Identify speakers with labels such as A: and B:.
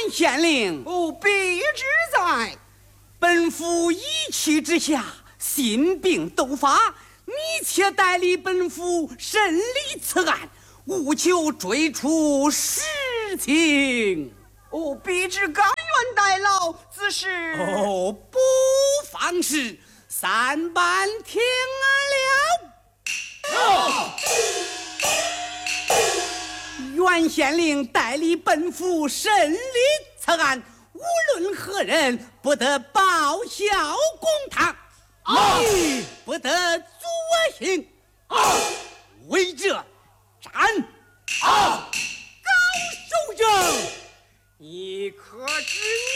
A: 县令，
B: 必之在。
A: 本府一气之下，心病斗发，你且代理本府审理此案，务求追出实情。
B: 必之甘愿代劳，只是
A: 不妨事，3班听了。袁县令代理本府审理此案，无论何人不得报效公堂，不得阻我行。违者斩。高首长，
B: 你可知